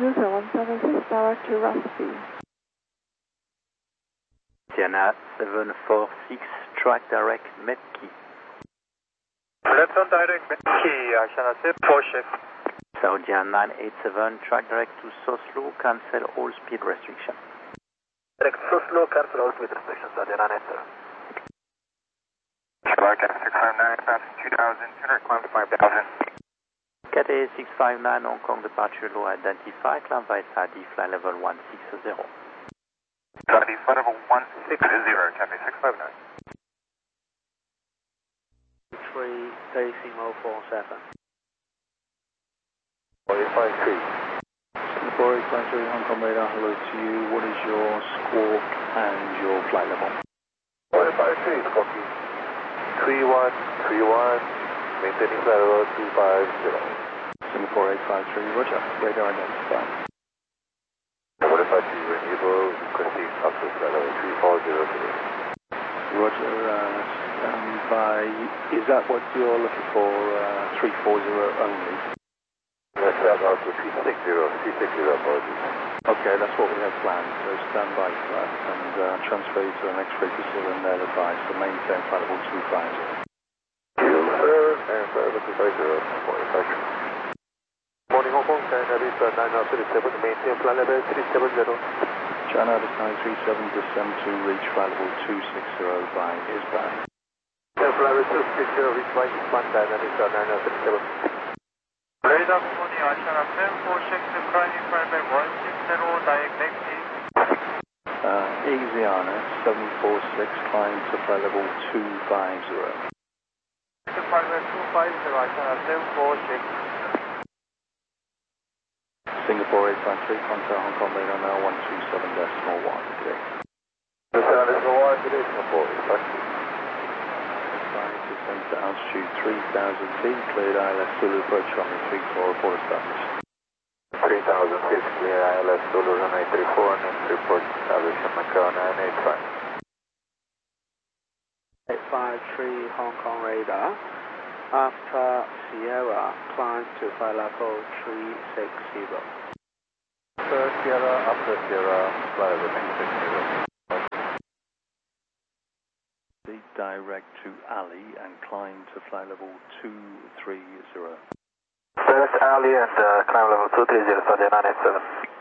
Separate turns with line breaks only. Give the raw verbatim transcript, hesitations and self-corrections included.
User one seven six, direct to Recipe.
Sienna seven four six, track direct Metki.
Left on direct Metki, Sienna seven four six.
Saudia nine eight seven, track direct to Soslo, cancel all speed restriction.
Direct Soslo, cancel all speed restrictions, Saudia nine eight seven. Squawk six five nine, passing two thousand, two hundred, climb to five thousand.
Cat A six five nine, Hong Kong departure low identified, climb by Saudi, fly level one six zero.
Saudi, flight level one six zero, Cat A six five nine.
three, Decimo four seven.
four eight five three.
four eight five three, Hong Kong radar, hello to you. What is your squawk and your flight level?
four eight five three, copy. three one three one, maintaining flight level two five zero.
Singapore eight five three, roger, radar identified.
four eight five three, renewable, requesting access flight level three four zero today.
Roger, uh, stand by. Is that what you're looking for, uh, three four zero only?
Let's have out to three six zero, three six zero, apologies.
Okay, that's what we have planned, so stand by for that and uh, transfer you to the next frequency and then advise to maintain flight level two five zero.
You, sir, and flight level two five zero, four eight five three. Morning Hong Kong, China Vista nine three seven, maintain flight level three seven zero.
China Vista nine three seven, descend to reach flight level two six zero by Isband.
Flight level two six zero, reach by Isband, China Vista nine three seven. Radar Pony, China seven four six, climbing flight level one six zero, direct Metki.
Uh, easy Anna, seven four six, climb to flight level two five zero.
Flight level two five zero, China seven four six.
Singapore eight five three, contact Hong Kong radar now one two seven decimal one, today.
China decimal one, today, Singapore eight five three.
Descend to altitude three thousand feet, cleared I L S Zulu approach runway three four, report established.
three thousand feet, clear I L S Zulu runway three four, next report established on Macau nine eight five.
eight five three, Hong Kong radar. After Sierra, climb to flight level three six zero.
After Sierra, after Sierra, flight level three six zero.
Direct to Ali and climb to flight level two three zero.
First Ali and uh, climb level two three zero, Sunday nine eight seven.